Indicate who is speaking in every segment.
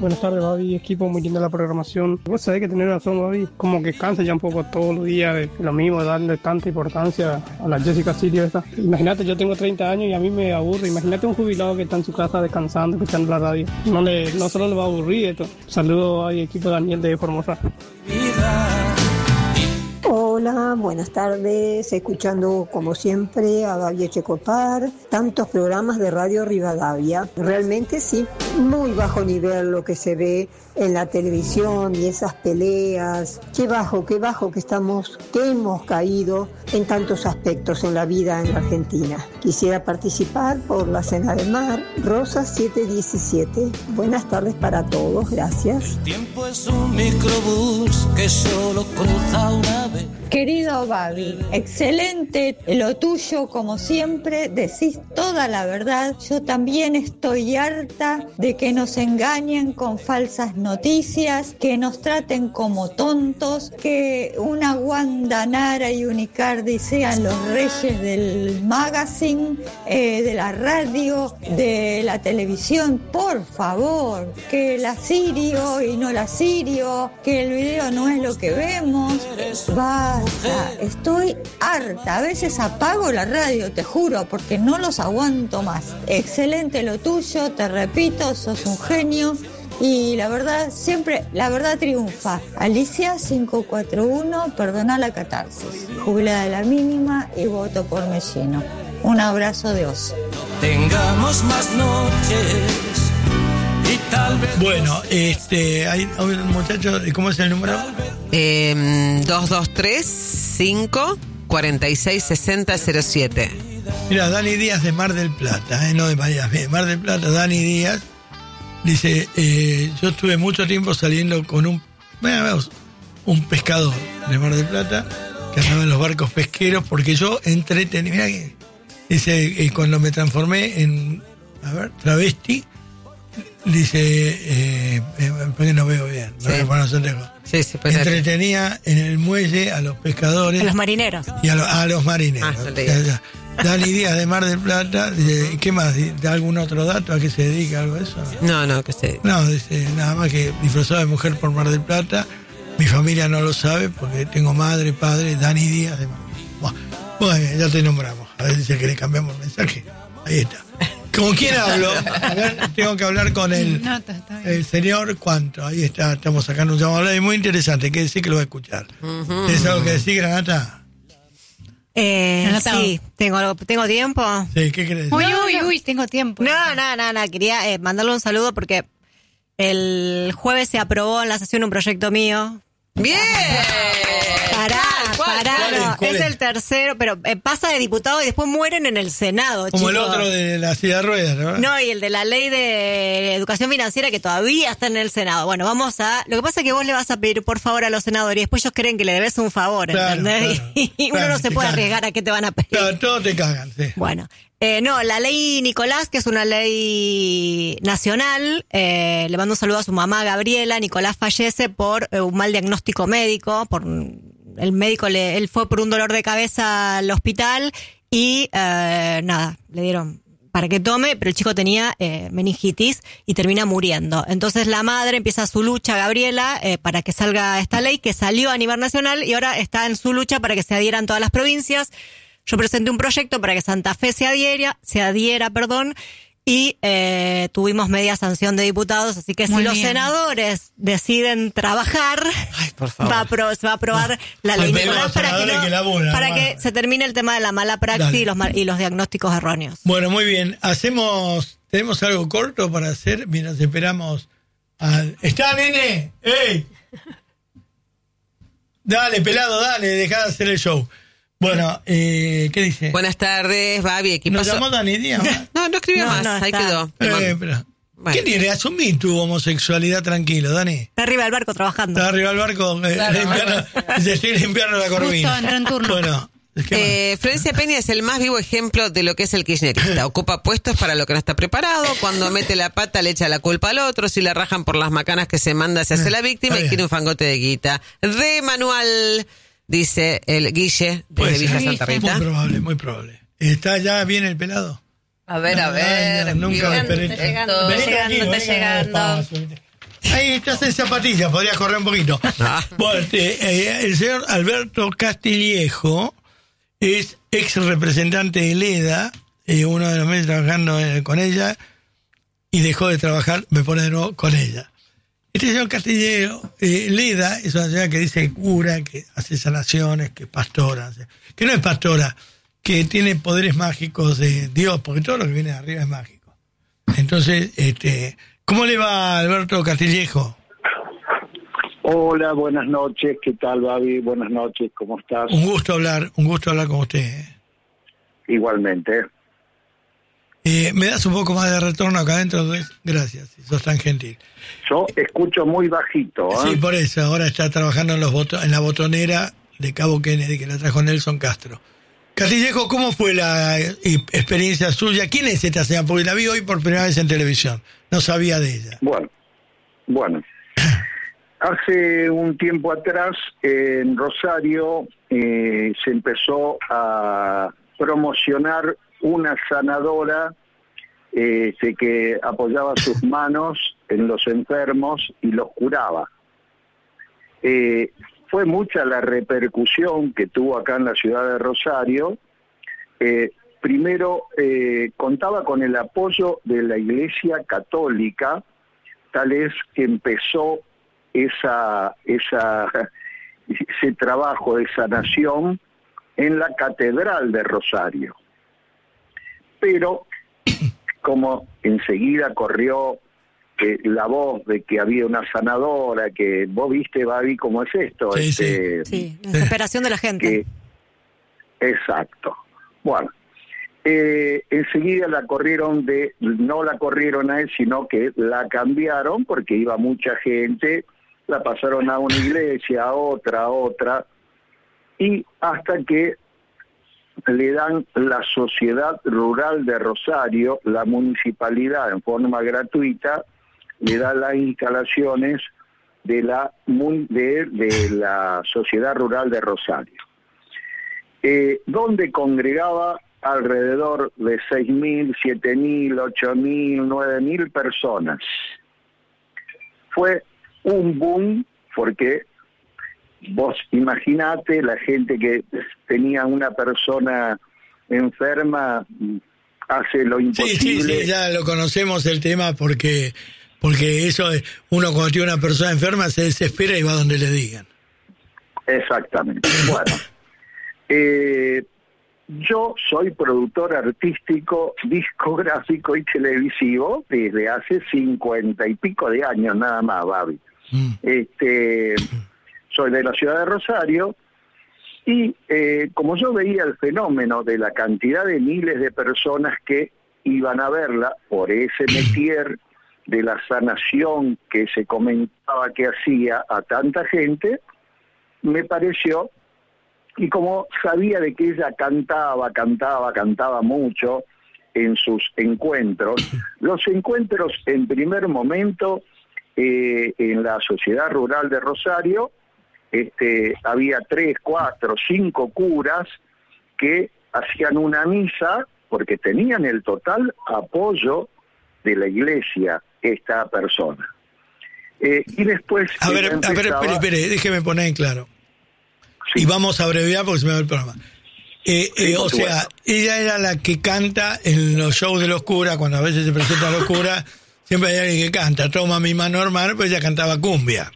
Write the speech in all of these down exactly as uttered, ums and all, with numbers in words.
Speaker 1: Buenas tardes, Babi, equipo, muy linda la programación. Vos sabés que tenés razón, Babi, como que cansa ya un poco todos los días de lo mismo, darle tanta importancia a la Jessica Sirio esta. Imagínate, yo tengo treinta años y a mí me aburre. Imagínate un jubilado que está en su casa descansando, escuchando la radio. No le, no solo le va a aburrir esto. Saludos al equipo de Daniel de Formosa.
Speaker 2: Hola, buenas tardes, escuchando como siempre a Babi Echecopar, tantos programas de Radio Rivadavia. Realmente sí, muy bajo nivel lo que se ve en la televisión y esas peleas. Qué bajo, qué bajo que estamos, que hemos caído en tantos aspectos en la vida en la Argentina. Quisiera participar por la Cena del Mar, Rosa siete diecisiete. Buenas tardes para todos, gracias.
Speaker 3: El tiempo es un microbús que solo cruza una vez.
Speaker 4: Querido Babi, excelente lo tuyo, como siempre, decís toda la verdad. Yo también estoy harta de que nos engañen con falsas noticias, que nos traten como tontos, que una Wanda Nara y un Icardi sean los reyes del magazine, eh, de la radio, de la televisión. Por favor, que la Sirio y no la Sirio, que el video no es lo que vemos. Va. Estoy harta, a veces apago la radio, te juro, porque no los aguanto más. Excelente lo tuyo, te repito, sos un genio y la verdad, siempre, la verdad triunfa. Alicia cinco cuatro uno, perdona la catarsis, jubilada de la mínima y voto por Mellino. Un abrazo de oso.
Speaker 3: Tengamos más noches y tal vez...
Speaker 5: Bueno, este, hay un muchacho, ¿cómo es el número?
Speaker 6: Eh, dos dos tres cinco cuatro seis seis cero cero siete.
Speaker 5: Mira, Dani Díaz de Mar del Plata, eh, no de Miami, de Mar del Plata, Dani Díaz, dice, eh, yo estuve mucho tiempo saliendo con un, bueno, vamos, un pescador de Mar del Plata, que andaba en los barcos pesqueros, porque yo entretenía, mira que, dice, eh, cuando me transformé en, a ver, travesti, dice, eh, eh, porque no veo bien,
Speaker 6: sí.
Speaker 5: No, para no
Speaker 6: sí, sí, pues
Speaker 5: entretenía en el muelle a los pescadores,
Speaker 7: a los marineros
Speaker 5: y a, lo, a los marineros.
Speaker 6: Ah,
Speaker 5: o sea, Dani Díaz de Mar del Plata, dice, ¿qué más? ¿De algún otro dato a qué se dedica algo de eso?
Speaker 6: No, no, que sé.
Speaker 5: No, dice nada más que disfrazado de mujer por Mar del Plata. Mi familia no lo sabe porque tengo madre, padre, Dani Díaz de Mar del Plata. Bueno, bueno, ya te nombramos. A ver si querés cambiamos el mensaje. Ahí está. ¿Con quién hablo? A ver, tengo que hablar con el, el señor ¿cuánto? Ahí está, estamos sacando un llamado. Es muy interesante, que decir que lo va a escuchar. Uh-huh. ¿Tienes algo que decir, Granata?
Speaker 7: Eh, sí, tengo, tengo tiempo.
Speaker 5: Sí, ¿qué querés decir?
Speaker 7: Uy, uy, uy, tengo tiempo. No, no, no, no, quería eh, mandarle un saludo porque el jueves se aprobó en la sesión un proyecto mío.
Speaker 6: ¡Bien!
Speaker 7: Pará, pará,
Speaker 5: ¿Cuál es?
Speaker 7: no,
Speaker 5: ¿Cuál
Speaker 7: es
Speaker 5: es?
Speaker 7: el tercero, pero eh, pasa de diputado y después mueren en el Senado,
Speaker 5: Como
Speaker 7: chicos.
Speaker 5: el otro de la silla de ruedas, ¿no?
Speaker 7: No, y el de la ley de educación financiera que todavía está en el Senado. Bueno, vamos a... Lo que pasa es que vos le vas a pedir por favor a los senadores y después ellos creen que le debes un favor,
Speaker 5: Claro,
Speaker 7: ¿entendés?
Speaker 5: claro,
Speaker 7: y uno
Speaker 5: claro,
Speaker 7: no se
Speaker 5: te
Speaker 7: puede
Speaker 5: cagan.
Speaker 7: arriesgar a qué te van a pedir.
Speaker 5: Claro, todos te cagan, sí.
Speaker 7: Bueno, eh, no, la ley Nicolás, que es una ley nacional, eh, le mando un saludo a su mamá Gabriela. Nicolás fallece por eh, un mal diagnóstico médico, por el médico, le, él fue por un dolor de cabeza al hospital y eh, nada, le dieron para que tome, pero el chico tenía eh, meningitis y termina muriendo. Entonces la madre empieza su lucha, Gabriela, eh, para que salga esta ley que salió a nivel nacional y ahora está en su lucha para que se adhieran todas las provincias. Yo presenté un proyecto para que Santa Fe se adhiera, se adhiera, perdón, y eh, tuvimos media sanción de diputados, así que
Speaker 8: Muy
Speaker 7: si los
Speaker 8: bien.
Speaker 7: senadores deciden trabajar,
Speaker 6: Ay, por favor.
Speaker 7: va a apro- se va a aprobar la
Speaker 5: Pues
Speaker 7: ley
Speaker 5: pero
Speaker 7: Nicolás
Speaker 5: los
Speaker 7: para que,
Speaker 5: senadores
Speaker 7: no-
Speaker 5: que laburan,
Speaker 7: para
Speaker 5: bueno.
Speaker 7: que se termine el tema de la mala praxis
Speaker 5: Dale.
Speaker 7: y los, ma- y los diagnósticos erróneos.
Speaker 5: Bueno, muy bien. Hacemos, tenemos algo corto para hacer mientras esperamos al... ¿Está, nene? ¡Ey! Dale, pelado, dale, dejá de hacer el show. Bueno, eh, ¿qué dice?
Speaker 6: Buenas tardes, Babi. ¿Qué
Speaker 5: ¿Nos
Speaker 6: pasó?
Speaker 5: llamó Dani Díaz?
Speaker 6: No, no escribió
Speaker 7: No,
Speaker 6: más.
Speaker 7: no,
Speaker 6: Ahí
Speaker 7: está.
Speaker 6: quedó.
Speaker 5: Eh, pero,
Speaker 6: Bueno.
Speaker 5: ¿qué tiene? Asumí tu homosexualidad tranquilo, Dani.
Speaker 7: Está arriba del barco trabajando.
Speaker 5: Está arriba del barco, eh,
Speaker 8: Claro.
Speaker 5: limpiando, se estoy limpiando la corvina.
Speaker 8: Justo entró en turno.
Speaker 5: Bueno, es que
Speaker 6: Eh, Florencia Peña es el más vivo ejemplo de lo que es el kirchnerista. Ocupa puestos para lo que no está preparado. Cuando mete la pata le echa la culpa al otro. Si le rajan por las macanas que se manda, se hace la víctima
Speaker 5: Está
Speaker 6: y
Speaker 5: bien.
Speaker 6: quiere un fangote de guita. De manual, dice el Guille
Speaker 5: puede
Speaker 6: de Villa
Speaker 5: ser.
Speaker 6: Santa
Speaker 5: Muy
Speaker 6: Rita.
Speaker 5: probable, muy probable. ¿Está ya bien el pelado?
Speaker 9: A ver, a ver.
Speaker 5: Ay, no, nunca me
Speaker 9: Bien,
Speaker 5: esperé.
Speaker 9: está llegando,
Speaker 5: Vení
Speaker 9: está llegando,
Speaker 5: tranquilo,
Speaker 9: está
Speaker 5: vení
Speaker 9: llegando.
Speaker 5: despacio, ¿viste? Ahí estás en zapatillas, podrías correr un poquito.
Speaker 6: Ah.
Speaker 5: Bueno, este, eh, el señor Alberto Castillejo es ex representante de Leda, eh, uno de los meses trabajando eh, con ella, y dejó de trabajar, me pone de nuevo con ella. Este señor Castillejo, eh, Leda, es una señora que dice que cura, que hace sanaciones, que es pastora, o sea, que no es pastora, que tiene poderes mágicos de Dios, porque todo lo que viene de arriba es mágico. Entonces, este, ¿cómo le va, Alberto Castillejo?
Speaker 8: Hola, buenas noches, ¿qué tal, Babi? Buenas noches, ¿cómo estás?
Speaker 5: Un gusto hablar, un gusto hablar con usted. ¿eh?
Speaker 8: Igualmente.
Speaker 5: Eh, ¿Me das un poco más de retorno acá adentro? Gracias, si sos tan gentil.
Speaker 8: Yo escucho muy bajito, ¿eh?
Speaker 5: Sí, por eso, ahora está trabajando en, los boto- en la botonera de Cabo Kennedy, que la trajo Nelson Castro. Castillejo, ¿cómo fue la eh, experiencia suya? ¿Quién es esta señora? Porque la vi hoy por primera vez en televisión, no sabía de ella.
Speaker 8: Bueno, bueno. Hace un tiempo atrás, en Rosario, eh, se empezó a promocionar una sanadora eh, que apoyaba sus manos en los enfermos y los curaba. Eh, fue mucha la repercusión que tuvo acá en la ciudad de Rosario. Eh, primero, eh, contaba con el apoyo de la Iglesia Católica, tal es que empezó esa, esa, ese trabajo de sanación en la Catedral de Rosario. Pero como enseguida corrió eh, la voz de que había una sanadora, que vos viste, Babi, cómo es esto.
Speaker 5: Sí,
Speaker 8: este,
Speaker 7: Sí, la desesperación de la gente.
Speaker 8: que, exacto. Bueno, eh, enseguida la corrieron de, no la corrieron a él, sino que la cambiaron porque iba mucha gente, la pasaron a una iglesia, a otra, a otra, y hasta que le dan la Sociedad Rural de Rosario, la municipalidad en forma gratuita, le da las instalaciones de la, de, de la Sociedad Rural de Rosario, eh, donde congregaba alrededor de seis mil, siete mil, ocho mil, nueve mil personas. Fue un boom porque vos imaginate la gente que tenía una persona enferma, hace lo imposible.
Speaker 5: Sí, sí, sí, ya lo conocemos el tema porque porque eso es, uno cuando tiene una persona enferma se desespera y va donde le digan.
Speaker 8: Exactamente. Bueno, eh, yo soy productor artístico, discográfico y televisivo desde hace cincuenta y pico de años nada más, Babi. Mm. Este... Soy de la ciudad de Rosario y eh, como yo veía el fenómeno de la cantidad de miles de personas que iban a verla por ese métier de la sanación que se comentaba que hacía a tanta gente, me pareció, y como sabía de que ella cantaba, cantaba, cantaba mucho en sus encuentros, los encuentros en primer momento eh, en la Sociedad Rural de Rosario, Este, había tres, cuatro, cinco curas que hacían una misa porque tenían el total apoyo de la iglesia esta persona. Eh, y después...
Speaker 5: A ver, empezaba... a ver, espere, espere, déjeme poner en claro. Sí. Y vamos a abreviar porque se me va el programa. Eh, sí, eh, o sea, ella era la que canta en los shows de los curas, cuando a veces se presentan los curas, siempre hay alguien que canta, toma mi mano hermano, pues ella cantaba cumbia.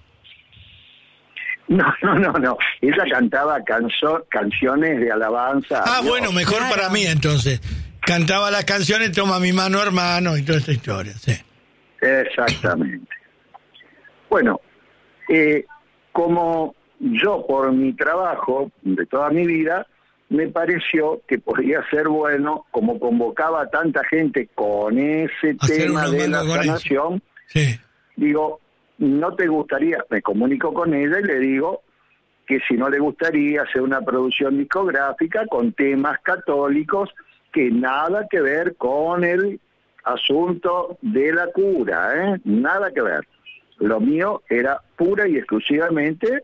Speaker 8: No, no, no, no. Ella cantaba canso, canciones de alabanza.
Speaker 5: Ah, bueno, mejor claro. Para mí entonces. Cantaba las canciones, toma mi mano hermano y toda esta historia, sí.
Speaker 8: Exactamente. Bueno, eh, como yo por mi trabajo de toda mi vida, me pareció que podría ser bueno, como convocaba a tanta gente con ese Hacer tema de la sanación, sí. Digo, ¿no te gustaría? Me comunico con ella y le digo que si no le gustaría hacer una producción discográfica con temas católicos que nada que ver con el asunto de la cura, ¿eh? Nada que ver. Lo mío era pura y exclusivamente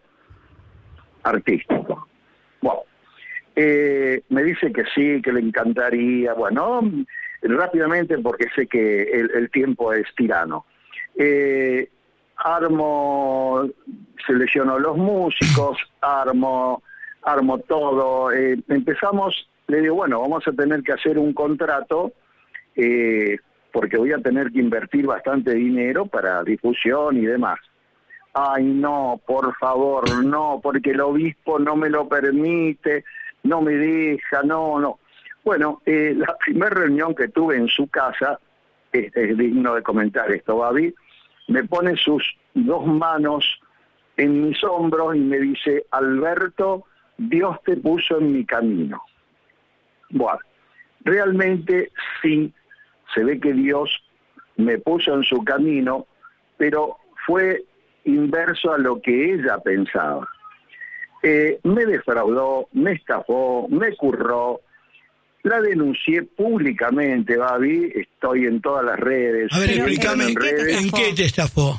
Speaker 8: artístico. Bueno, eh, me dice que sí, que le encantaría. Bueno, rápidamente porque sé que el, el tiempo es tirano. Eh, armo, selecciono los músicos, armo, armo todo. Eh, empezamos, le digo, bueno, vamos a tener que hacer un contrato, eh, porque voy a tener que invertir bastante dinero para difusión y demás. Ay, no, por favor, no, porque el obispo no me lo permite, no me deja, no, no. Bueno, eh, la primera reunión que tuve en su casa, es, es digno de comentar esto, Babi, me pone sus dos manos en mis hombros y me dice, Alberto, Dios te puso en mi camino. Bueno, realmente sí, se ve que Dios me puso en su camino, pero fue inverso a lo que ella pensaba. Eh, me defraudó, me estafó, me curró, la denuncié públicamente, Babi, estoy en todas las redes.
Speaker 5: A ver, explícame,
Speaker 8: en, redes,
Speaker 5: ¿en qué te estafó?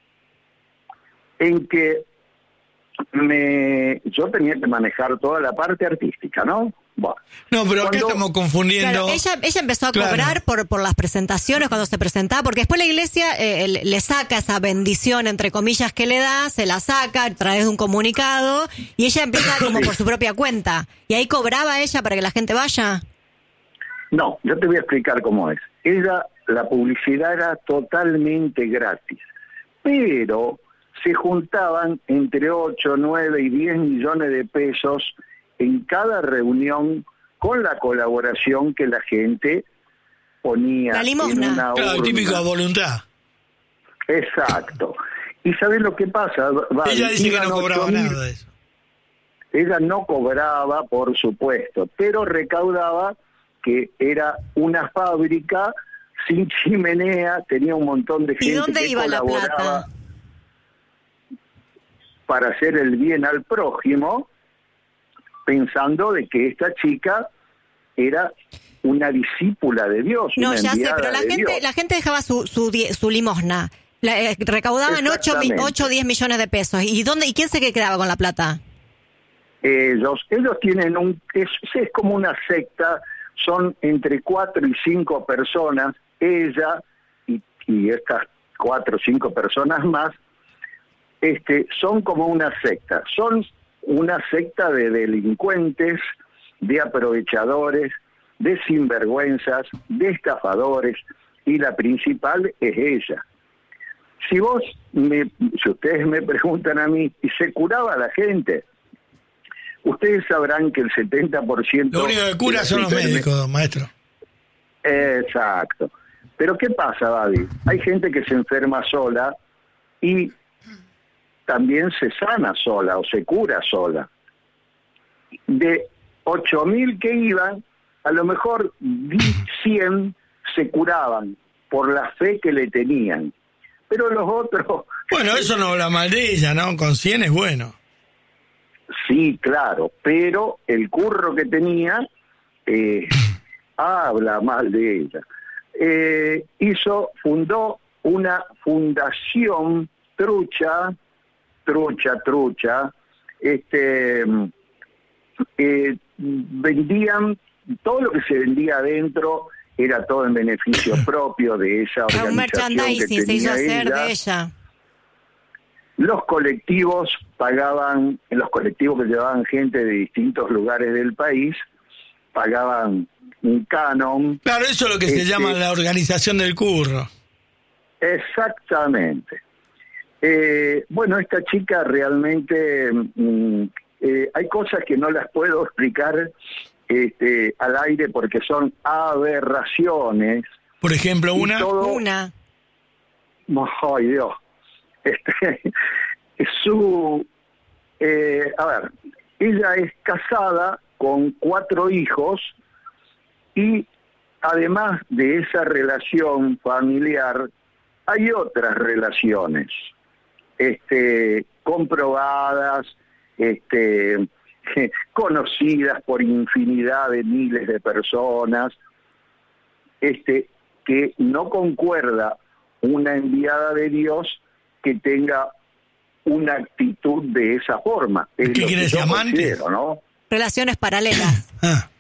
Speaker 8: En que me yo tenía que manejar toda la parte artística, ¿no? Bueno,
Speaker 5: no, pero acá
Speaker 8: cuando,
Speaker 5: estamos confundiendo.
Speaker 7: Claro, ella, ella empezó a
Speaker 5: Claro.
Speaker 7: cobrar por, por las presentaciones cuando se presentaba, porque después la iglesia eh, le le saca esa bendición, entre comillas, que le da, se la saca a través de un comunicado, y ella empieza como por su propia cuenta. ¿Y ahí cobraba ella para que la gente vaya?
Speaker 8: No, yo te voy a explicar cómo es. Ella, la publicidad era totalmente gratis, pero se juntaban entre ocho, nueve y diez millones de pesos en cada reunión con la colaboración que la gente ponía
Speaker 7: La
Speaker 8: en
Speaker 7: limosna.
Speaker 8: una
Speaker 5: Claro,
Speaker 8: urna.
Speaker 5: típico a voluntad.
Speaker 8: Exacto. ¿Y sabés lo que pasa? Vale,
Speaker 5: Ella dice que
Speaker 8: iban
Speaker 5: no cobraba
Speaker 8: ocho mil.
Speaker 5: nada de eso.
Speaker 8: Ella no cobraba, por supuesto, pero recaudaba, que era una fábrica sin chimenea, tenía un montón de gente
Speaker 7: ¿Y dónde
Speaker 8: que
Speaker 7: iba la
Speaker 8: colaboraba
Speaker 7: plata?
Speaker 8: para hacer el bien al prójimo, pensando de que esta chica era una discípula de Dios.
Speaker 7: No,
Speaker 8: una
Speaker 7: ya sé,
Speaker 8: enviada
Speaker 7: pero la
Speaker 8: de
Speaker 7: gente
Speaker 8: Dios.
Speaker 7: la gente dejaba su su, die- su limosna. La, eh, recaudaban ocho o diez millones de pesos. ¿Y dónde y quién se quedaba con la plata?
Speaker 8: Ellos, ellos tienen un, es, es como una secta, son entre cuatro y cinco personas, ella y, y estas cuatro o cinco personas más, este, son como una secta, son una secta de delincuentes, de aprovechadores, de sinvergüenzas, de estafadores, y la principal es ella. Si vos, me, si ustedes me preguntan a mí, ¿y se curaba la gente? Ustedes sabrán que el setenta por ciento...
Speaker 5: Lo único que cura son los médicos, maestro.
Speaker 8: Exacto. Pero ¿qué pasa, David? Hay gente que se enferma sola y también se sana sola o se cura sola. De ocho mil que iban, a lo mejor cien se curaban por la fe que le tenían. Pero los otros...
Speaker 5: Bueno, eso no habla mal de ella, ¿no? Con cien es bueno.
Speaker 8: Sí, claro, pero el curro que tenía eh, habla mal de ella. Eh, hizo, fundó una fundación trucha, trucha, trucha, este, eh, vendían, todo lo que se vendía adentro era todo en beneficio propio de esa
Speaker 7: Un
Speaker 8: organización que
Speaker 7: merchandising se hizo
Speaker 8: tenía
Speaker 7: hacer
Speaker 8: ella.
Speaker 7: de ella.
Speaker 8: Los colectivos pagaban, los colectivos que llevaban gente de distintos lugares del país, pagaban un canon.
Speaker 5: Claro, eso es lo que
Speaker 8: Este,
Speaker 5: se llama la organización del curro.
Speaker 8: Exactamente. Eh, bueno, esta chica realmente, mm, eh, hay cosas que no las puedo explicar este, al aire porque son aberraciones.
Speaker 5: Por ejemplo,
Speaker 8: Y
Speaker 5: una...
Speaker 8: todo-
Speaker 7: Una.
Speaker 8: Ay, Dios. Este, su, eh, a ver, ella es casada con cuatro hijos y además de esa relación familiar hay otras relaciones, este, comprobadas, este, conocidas por infinidad de miles de personas, este, que no concuerda una enviada de Dios que tenga una actitud de esa forma. Es
Speaker 5: ¿Qué
Speaker 8: lo
Speaker 5: quiere
Speaker 8: que
Speaker 5: decir,
Speaker 8: yo
Speaker 5: amantes?
Speaker 8: considero, ¿no?
Speaker 7: Relaciones paralelas.
Speaker 5: Ah,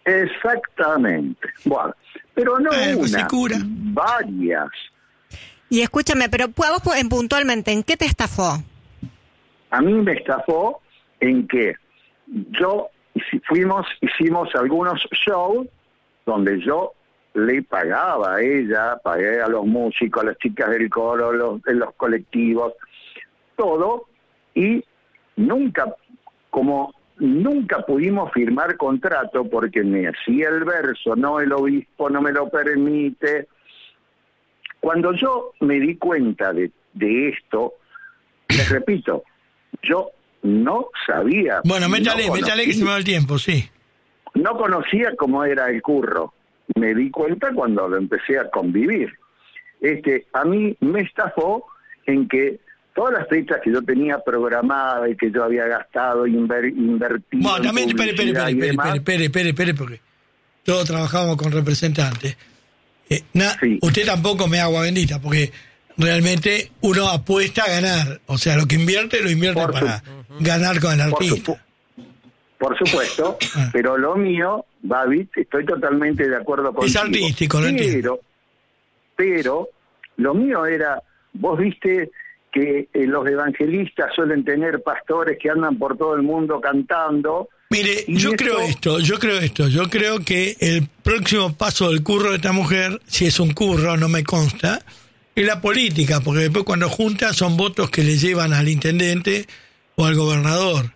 Speaker 8: Exactamente. Bueno, pero no
Speaker 5: Bueno, pues se
Speaker 8: una,
Speaker 5: cura.
Speaker 8: varias.
Speaker 7: Y escúchame, pero a vos en puntualmente, ¿en qué te estafó?
Speaker 8: A mí me estafó en que yo fuimos, hicimos algunos shows donde yo le pagaba a ella, pagué a los músicos, a las chicas del coro, los, de los colectivos, todo, y nunca, como nunca pudimos firmar contrato porque me hacía el verso, no, el obispo no me lo permite. Cuando yo me di cuenta de, de esto, les repito, yo no sabía.
Speaker 5: Bueno, métale,
Speaker 8: no
Speaker 5: métale que se me va el tiempo, sí.
Speaker 8: No conocía cómo era el curro. Me di cuenta cuando lo empecé a convivir. Este, a mí me estafó en que todas las fechas que yo tenía programadas y que yo había gastado, inver, invertido.
Speaker 5: Bueno, también, espere, espere, espere, espere, espere, espere, espere, porque todos trabajamos con representantes. Eh, na, sí. Usted tampoco me agua bendita, porque realmente uno apuesta a ganar. O sea, lo que invierte, lo invierte por para su, ganar con el artista.
Speaker 8: Por, su, por supuesto, ah. pero lo mío, Babi, estoy totalmente de acuerdo contigo.
Speaker 5: Es artístico, lo entiendo.
Speaker 8: Pero lo mío era, vos viste que eh, los evangelistas suelen tener pastores que andan por todo el mundo cantando.
Speaker 5: Mire, yo esto... creo esto, yo creo esto, yo creo que el próximo paso del curro de esta mujer, si es un curro, no me consta, es la política, porque después cuando junta son votos que le llevan al intendente o al gobernador.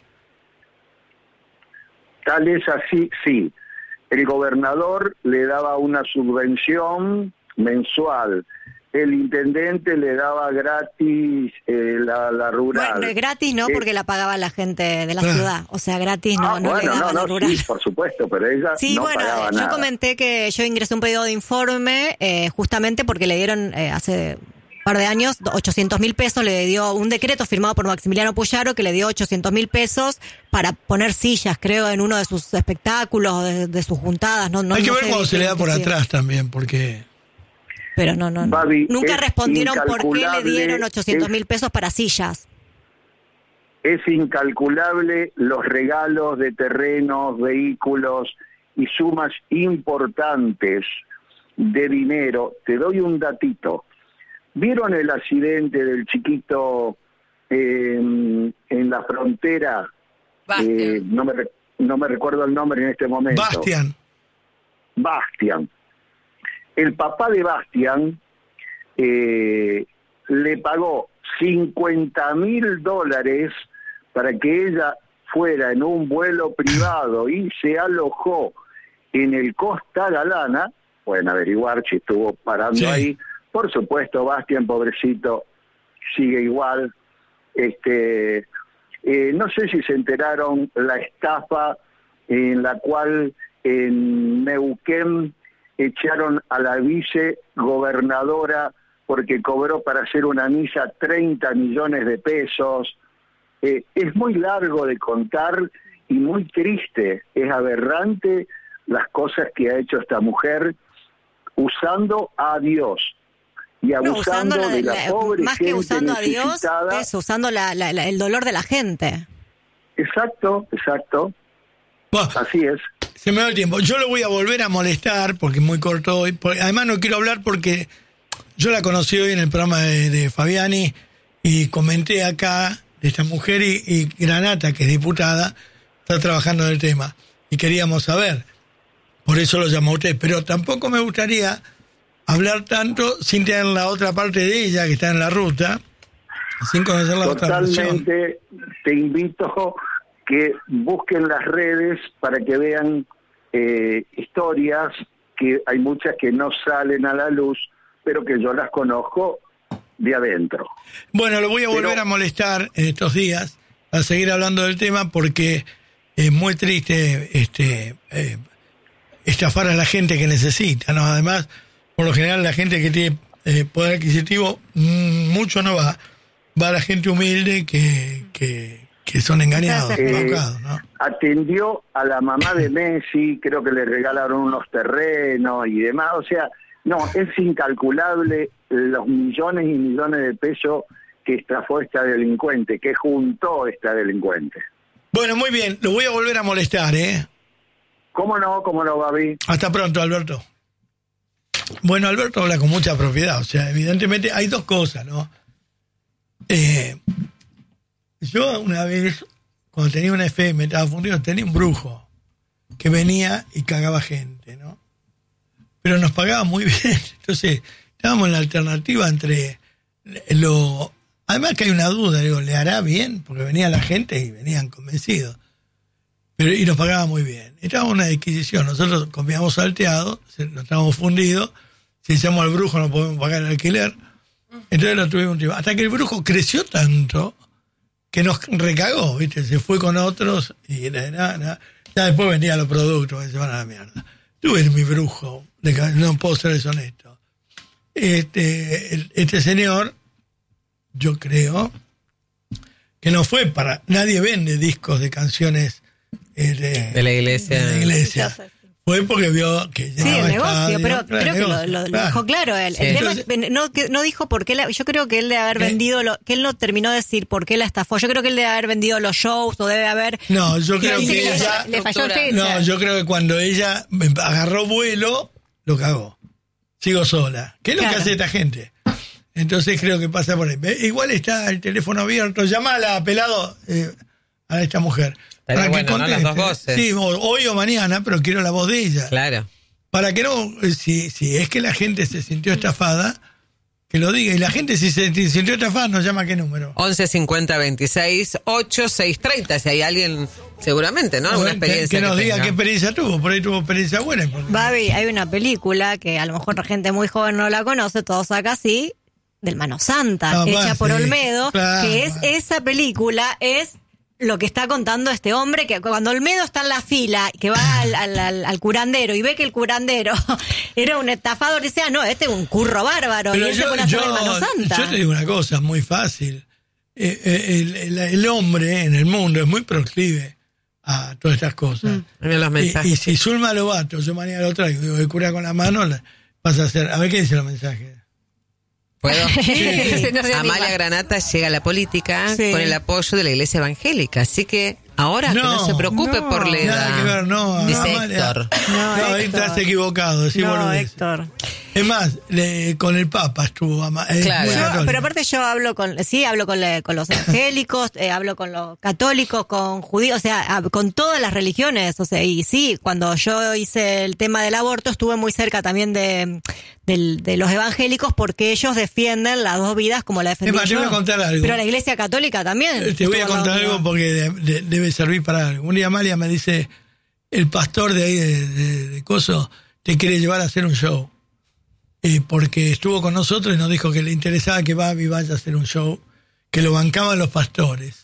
Speaker 8: Tal es así, sí. El gobernador le daba una subvención mensual. El intendente le daba gratis eh, la, la rural.
Speaker 7: Bueno, gratis no,
Speaker 8: eh,
Speaker 7: porque la pagaba la gente de la ciudad. O sea, gratis no,
Speaker 8: ah,
Speaker 7: no
Speaker 8: bueno,
Speaker 7: le daba
Speaker 8: no,
Speaker 7: la
Speaker 8: no,
Speaker 7: rural.
Speaker 8: Sí, por supuesto, pero ella
Speaker 7: sí,
Speaker 8: no
Speaker 7: bueno,
Speaker 8: pagaba
Speaker 7: yo
Speaker 8: nada.
Speaker 7: comenté que yo ingresé un pedido de informe eh, justamente porque le dieron eh, hace un par de años ochocientos mil pesos, le dio un decreto firmado por Maximiliano Puyaro que le dio ochocientos mil pesos para poner sillas, creo, en uno de sus espectáculos, de, de sus juntadas. No, no,
Speaker 5: Hay que
Speaker 7: no
Speaker 5: ver
Speaker 7: sé
Speaker 5: cuando se le da por
Speaker 7: sí.
Speaker 5: atrás también, porque...
Speaker 7: Pero no, no, no.
Speaker 8: Babi,
Speaker 7: nunca respondieron por qué le dieron ochocientos mil
Speaker 8: es,
Speaker 7: pesos para sillas.
Speaker 8: Es incalculable los regalos de terrenos, vehículos y sumas importantes de dinero. Te doy un datito. ¿Vieron el accidente del chiquito eh, en la frontera? Eh, no, me, no me recuerdo el nombre en este momento.
Speaker 5: Bastian.
Speaker 8: Bastian. El papá de Bastian eh, le pagó cincuenta mil dólares para que ella fuera en un vuelo privado y se alojó en el Costa Galana. Pueden averiguar si estuvo parando sí. ahí. Por supuesto, Bastian, pobrecito, sigue igual. Este, eh, no sé si se enteraron la estafa en la cual en Neuquén echaron a la vicegobernadora porque cobró para hacer una misa treinta millones de pesos. Eh, es muy largo de contar y muy triste, es aberrante las cosas que ha hecho esta mujer usando a Dios y abusando no, la, de la, la pobre
Speaker 7: más
Speaker 8: gente
Speaker 7: que usando
Speaker 8: necesitada.
Speaker 7: A Dios, es usando la, la, la, el dolor de la gente.
Speaker 8: Exacto, exacto. Bueno, así es.
Speaker 5: Se me da el tiempo. Yo lo voy a volver a molestar porque es muy corto hoy. Además no quiero hablar porque yo la conocí hoy en el programa de, de Fabiani y comenté acá de esta mujer y, y Granata, que es diputada, está trabajando en el tema. Y queríamos saber. Por eso lo llamó a usted. Pero tampoco me gustaría hablar tanto sin tener la otra parte de ella, que está en la ruta, sin conocer la
Speaker 8: Totalmente,
Speaker 5: otra versión.
Speaker 8: Te invito que busquen las redes para que vean eh, historias, que hay muchas que no salen a la luz, pero que yo las conozco de adentro.
Speaker 5: Bueno, lo voy a volver pero, a molestar en estos días, a seguir hablando del tema, porque es muy triste este eh, estafar a la gente que necesita, ¿no? Además, por lo general, la gente que tiene eh, poder adquisitivo, mmm, mucho no va, va a la gente humilde que... que que son engañados, eh, ¿no?
Speaker 8: Atendió a la mamá de Messi, creo que le regalaron unos terrenos y demás, o sea, no, es incalculable los millones y millones de pesos que estafó esta delincuente, que juntó esta delincuente.
Speaker 5: Bueno, muy bien, lo voy a volver a molestar, ¿eh?
Speaker 8: ¿Cómo no? ¿Cómo no, Babi?
Speaker 5: Hasta pronto, Alberto. Bueno, Alberto habla con mucha propiedad, o sea, evidentemente hay dos cosas, ¿no? Eh, yo una vez, cuando tenía una F M, estaba fundido, tenía un brujo que venía y cagaba gente, ¿no? Pero nos pagaba muy bien, entonces estábamos en la alternativa entre lo... Además que hay una duda, digo, ¿le hará bien? Porque venía la gente y venían convencidos. Pero, y nos pagaba muy bien. Estábamos en una adquisición, nosotros comíamos salteado, nos estábamos fundidos, si echamos al brujo no podemos pagar el alquiler, entonces lo tuvimos un tiempo. Hasta que el brujo creció tanto que nos recagó, ¿viste? Se fue con otros y era, era, era. Ya después vendía los productos y se van a la mierda. Tú eres mi brujo, no puedo ser deshonesto. Este, este señor, yo creo que no fue para... Nadie vende discos de canciones eh, de,
Speaker 6: de la iglesia.
Speaker 5: De la iglesia. Fue porque vio que
Speaker 7: sí, el negocio,
Speaker 5: estadio,
Speaker 7: pero
Speaker 5: claro,
Speaker 7: creo que
Speaker 5: negocio,
Speaker 7: lo, lo,
Speaker 5: claro.
Speaker 7: lo dejó claro él.
Speaker 6: Sí.
Speaker 7: El tema
Speaker 5: Entonces,
Speaker 7: es, no, que, no dijo por qué, la, yo creo que él debe haber
Speaker 5: ¿Eh?
Speaker 7: vendido, lo, que él no terminó de decir por qué la estafó. Yo creo que él debe haber vendido los shows o debe haber...
Speaker 5: No, yo creo
Speaker 7: dice
Speaker 5: que
Speaker 7: que
Speaker 5: ella...
Speaker 7: le, le falló el fecha.
Speaker 5: No, yo creo que cuando ella agarró vuelo, lo cagó. Sigo sola. ¿Qué es lo
Speaker 7: Claro.
Speaker 5: que hace esta gente? Entonces creo que pasa por ahí. Igual está el teléfono abierto. Llamala, pelado, eh, a esta mujer.
Speaker 6: Estaría
Speaker 5: para
Speaker 6: bueno,
Speaker 5: que
Speaker 6: ¿no? Las dos voces.
Speaker 5: Sí, hoy o mañana, pero quiero la voz de ella.
Speaker 6: Claro.
Speaker 5: Para que no, si, si es que la gente se sintió estafada, que lo diga. Y la gente si se sintió estafada nos llama a qué número.
Speaker 6: once cincuenta veintiséis ochenta y seis treinta. Si hay alguien, seguramente, ¿no? Alguna
Speaker 5: Que-
Speaker 6: experiencia.
Speaker 5: Que, nos
Speaker 6: que
Speaker 5: diga
Speaker 6: tenga.
Speaker 5: qué experiencia tuvo. Por ahí tuvo experiencia buena. porque-
Speaker 7: Babi, hay una película que a lo mejor la gente muy joven no la conoce, todo saca así, del Mano Santa,
Speaker 5: Ah,
Speaker 7: hecha
Speaker 5: va,
Speaker 7: por
Speaker 5: sí,
Speaker 7: Olmedo,
Speaker 5: claro,
Speaker 7: que es
Speaker 5: va.
Speaker 7: esa película, es lo que está contando este hombre, que cuando Olmedo está en la fila, que va al, al, al, al curandero y ve que el curandero era un estafador, dice, ah, no, este es un curro bárbaro,
Speaker 5: Pero
Speaker 7: y él se pone a hacer el Mano Santa.
Speaker 5: yo te digo una cosa muy fácil. Eh, eh, el, el- el hombre en el mundo es muy proclive a todas estas cosas.
Speaker 6: Mira los
Speaker 5: Y,
Speaker 6: mensajes.
Speaker 5: y si Zulma Lobato, yo mañana lo traigo, digo, el cura con la mano, la- vas a hacer. A ver qué dice los mensajes.
Speaker 6: ¿Puedo?
Speaker 7: No se anima.
Speaker 6: Amalia Granata llega a la política
Speaker 7: Sí.
Speaker 6: con el apoyo de la iglesia evangélica. Así que ahora que no se preocupe
Speaker 7: no,
Speaker 6: por la edad.
Speaker 5: Nada que ver, no.
Speaker 6: Dice
Speaker 5: Amalia.
Speaker 6: Héctor.
Speaker 7: No,
Speaker 5: No, ahí
Speaker 7: Héctor.
Speaker 5: estás equivocado, decí
Speaker 7: No,
Speaker 5: boludeces.
Speaker 7: Héctor.
Speaker 5: Es más, le- con el Papa estuvo. ama- es
Speaker 6: Claro.
Speaker 5: muy
Speaker 7: Yo,
Speaker 5: católico.
Speaker 7: pero aparte yo hablo con, sí, hablo con, la- con los evangélicos, eh, hablo con los católicos, con judíos, o sea, a- con todas las religiones, o sea, y sí, cuando yo hice el tema del aborto estuve muy cerca también de, del- de los evangélicos porque ellos defienden las dos vidas como la defendí
Speaker 5: Es más, te
Speaker 7: yo.
Speaker 5: voy a contar algo.
Speaker 7: Pero la iglesia católica también.
Speaker 5: Te voy a
Speaker 7: estuvo al
Speaker 5: contar
Speaker 7: lado mío.
Speaker 5: algo porque de- de- debe servir para algo. Un día Amalia me dice, el pastor de ahí de, de- de Coso te quiere llevar a hacer un show. Eh, porque estuvo con nosotros y nos dijo que le interesaba que Babi vaya a hacer un show, que lo bancaban los pastores.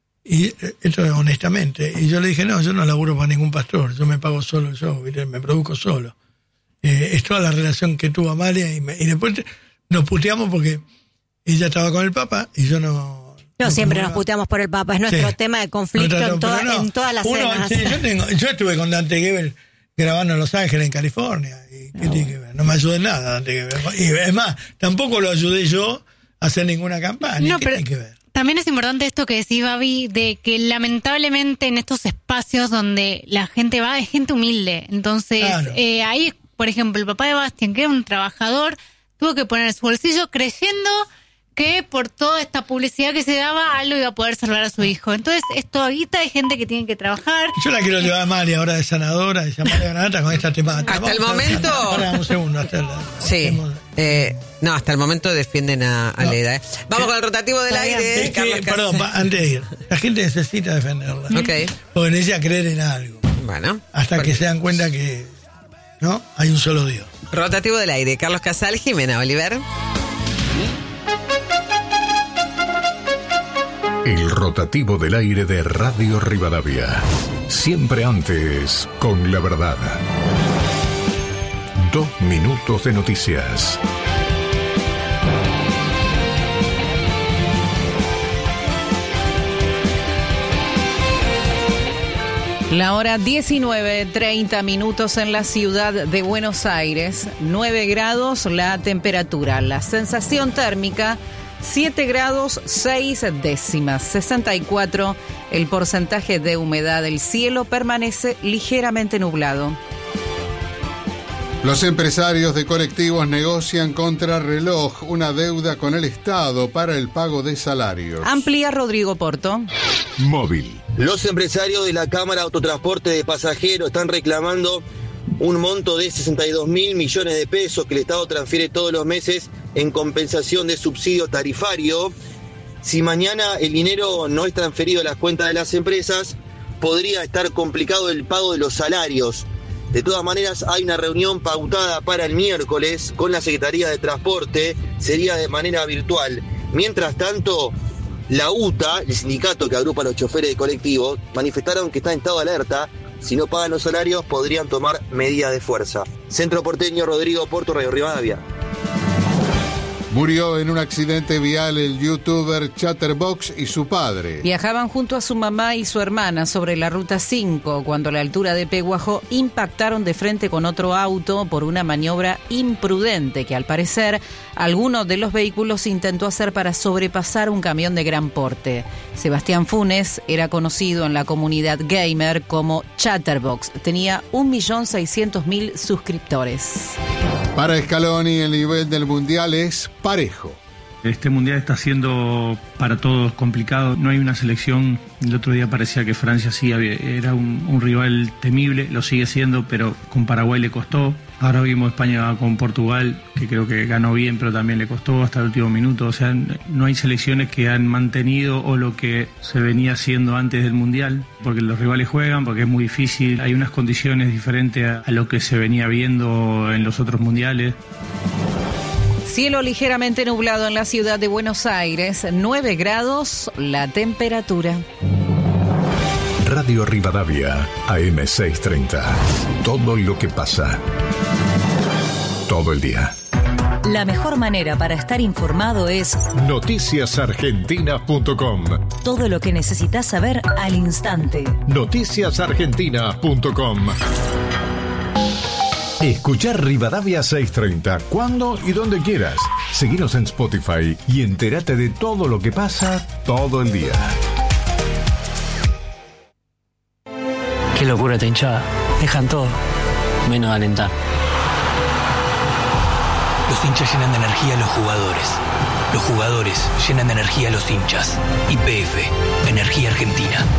Speaker 5: Y eh, esto es honestamente. Y yo le dije, no, yo no laburo para ningún pastor, yo me pago solo el show, ¿viste? Me produzco solo. Eh, es toda la relación que tuvo Amalia y, me- y después te- nos puteamos porque ella estaba con el Papa y yo no...
Speaker 7: No, siempre nos
Speaker 5: comulgaba.
Speaker 7: puteamos por el Papa, es nuestro
Speaker 5: Sí.
Speaker 7: tema de conflicto
Speaker 5: No,
Speaker 7: en, toda-
Speaker 5: pero no.
Speaker 7: en todas las
Speaker 5: Uno,
Speaker 7: cenas.
Speaker 5: sí, yo, tengo, yo estuve con Dante Gebel grabando en Los Ángeles, en California. ¿Y qué tiene que ver? No me ayudó en nada Dante Gebel. Y es más, tampoco lo ayudé yo a hacer ninguna campaña.
Speaker 9: No,
Speaker 5: ¿Qué
Speaker 9: pero
Speaker 5: tiene que ver?
Speaker 9: también es importante esto que decís, Babi, de que lamentablemente en estos espacios donde la gente va es gente humilde. Entonces,
Speaker 5: Claro.
Speaker 9: eh, ahí, por ejemplo, el papá de Bastián, que era un trabajador, tuvo que poner su bolsillo creyendo que por toda esta publicidad que se daba, algo iba a poder salvar a su hijo. Entonces, esto ahorita hay gente que tiene que trabajar.
Speaker 5: Yo la quiero llevar a María ahora de sanadora, de llamar a Granata con esta temática.
Speaker 6: Hasta el
Speaker 5: Vamos a-
Speaker 6: momento-
Speaker 5: Ahora un segundo, hasta el,
Speaker 6: Sí.
Speaker 5: hacemos-
Speaker 6: Eh, no, hasta el momento defienden a, a
Speaker 5: No.
Speaker 6: Leda. ¿eh? Vamos con el rotativo del
Speaker 7: Está bien.
Speaker 6: aire.
Speaker 5: Es que,
Speaker 6: Carlos
Speaker 5: perdón,
Speaker 6: Cas-
Speaker 5: pa- antes de ir, la gente necesita defenderla.
Speaker 6: Ok.
Speaker 5: Porque necesita creer en algo.
Speaker 6: Bueno.
Speaker 5: Hasta que se dan cuenta que no hay un solo Dios.
Speaker 6: Rotativo del aire. Carlos Casal, Jimena Oliver.
Speaker 10: El rotativo del aire de Radio Rivadavia. Siempre antes con la verdad. Dos minutos de noticias.
Speaker 11: La hora diecinueve, treinta minutos en la ciudad de Buenos Aires, nueve grados la temperatura, la sensación térmica siete grados seis décimas, sesenta y cuatro el porcentaje de humedad, el cielo permanece ligeramente nublado.
Speaker 12: Los empresarios de colectivos negocian contra reloj una deuda con el Estado para el pago de salarios.
Speaker 11: Amplía Rodrigo Porto.
Speaker 10: Móvil.
Speaker 13: Los empresarios de la Cámara de Autotransporte de Pasajeros están reclamando un monto de sesenta y dos mil millones de pesos que el Estado transfiere todos los meses en compensación de subsidio tarifario. Si mañana el dinero no es transferido a las cuentas de las empresas, podría estar complicado el pago de los salarios. De todas maneras, hay una reunión pautada para el miércoles con la Secretaría de Transporte, sería de manera virtual. Mientras tanto, la U T A, el sindicato que agrupa a los choferes de colectivos, manifestaron que está en estado de alerta. Si no pagan los salarios, podrían tomar medidas de fuerza. Centro Porteño, Rodrigo Porto, Radio Rivadavia.
Speaker 12: Murió en un accidente vial el youtuber Chatterbox y su padre.
Speaker 11: Viajaban junto a su mamá y su hermana sobre la ruta cinco cuando a la altura de Peguajó impactaron de frente con otro auto por una maniobra imprudente que al parecer alguno de los vehículos intentó hacer para sobrepasar un camión de gran porte. Sebastián Funes era conocido en la comunidad gamer como Chatterbox. Tenía un millón seiscientos mil suscriptores.
Speaker 12: Para Scaloni el nivel del mundial es parejo.
Speaker 14: Este mundial está siendo para todos complicado. No hay una selección. El otro día parecía que Francia sí había, era un, un rival temible, lo sigue siendo, pero con Paraguay le costó. Ahora vimos España con Portugal, que creo que ganó bien, pero también le costó hasta el último minuto. O sea, no hay selecciones que han mantenido o lo que se venía haciendo antes del mundial, porque los rivales juegan, porque es muy difícil. Hay unas condiciones diferentes a, a lo que se venía viendo en los otros mundiales.
Speaker 11: Cielo ligeramente nublado en la ciudad de Buenos Aires, nueve grados la temperatura.
Speaker 10: Radio Rivadavia, A M seiscientos treinta. Todo lo que pasa. Todo el día.
Speaker 15: La mejor manera para estar informado es
Speaker 10: noticias argentinas punto com.
Speaker 15: Todo lo que necesitas saber al instante.
Speaker 10: noticias argentinas punto com. Escuchar Rivadavia seiscientos treinta cuando y donde quieras. Seguinos en Spotify y entérate de todo lo que pasa todo el día.
Speaker 16: Qué locura esta hinchada. Dejan todo, menos alentar.
Speaker 17: Los hinchas llenan de energía a los jugadores. Los jugadores llenan de energía a los hinchas. Y P F, Energía Argentina.